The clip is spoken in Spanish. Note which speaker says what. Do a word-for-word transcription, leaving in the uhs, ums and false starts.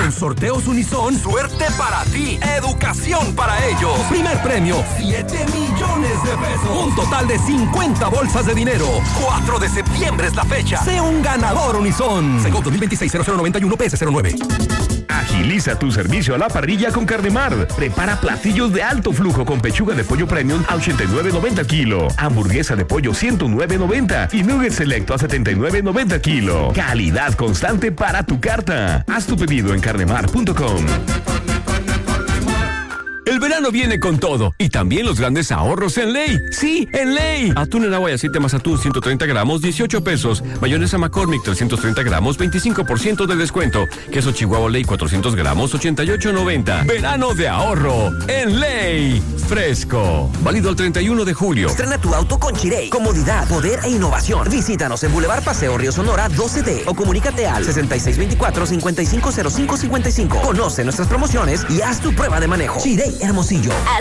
Speaker 1: En Sorteos Unison, suerte para ti, educación para ellos. Primer premio, siete millones de pesos. Un total de cincuenta bolsas de dinero. cuatro de septiembre es la fecha. Sé un ganador Unison. Según dos mil veintiséis cero cero noventa y uno P S cero nueve.
Speaker 2: Agiliza tu servicio a la parrilla con Carnemar. Prepara platillos de alto flujo con pechuga de pollo premium a ochenta y nueve noventa kilo, hamburguesa de pollo ciento nueve noventa y nuggets selecto a setenta y nueve noventa kilo. Calidad constante para tu carta. Haz tu pedido en carnemar punto com.
Speaker 3: El verano viene con todo y también los grandes ahorros en Ley. Sí, en Ley. Atún en agua y aceite más atún ciento treinta gramos, dieciocho pesos. Mayonesa McCormick trescientos treinta gramos, veinticinco por ciento de descuento. Queso Chihuahua Ley cuatrocientos gramos, ochenta y ocho noventa. Verano de ahorro en Ley. Fresco. Válido el treinta y uno de julio.
Speaker 4: Estrena tu auto con Chirey. Comodidad, poder e innovación. Visítanos en Boulevard Paseo Río Sonora doce D o comunícate al sesenta y seis veinticuatro, cincuenta y cinco cero cinco cincuenta y cinco. Conoce nuestras promociones y haz tu prueba de manejo. Chirey Hermosillo.